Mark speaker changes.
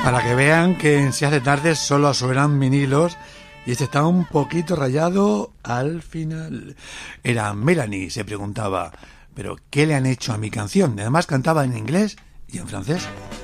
Speaker 1: Para que vean que en Se hace tarde solo suenan vinilos y este está un poquito rayado al final. Era Melanie, se preguntaba, ¿pero qué le han hecho a mi canción? Además cantaba en inglés y en francés.